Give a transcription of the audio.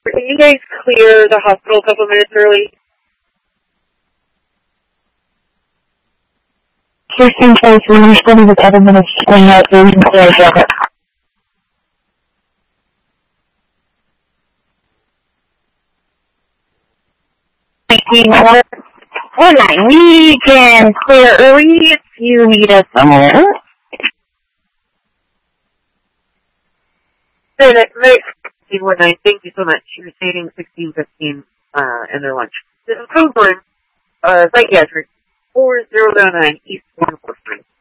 Can you guys clear the hospital a couple minutes early? Houston Place, we're study with other minutes going out there, we can clear our jacket. We can clear early if you need us somewhere. Thank you so much. You're stating 1615 and their lunch. This is code 1, psychiatric, 4009 East 143.